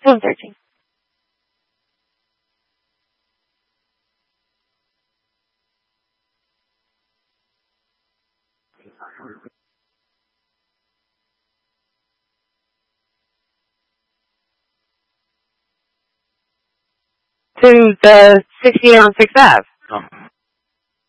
Phone searching. To the 68 on 6th Ave. Oh,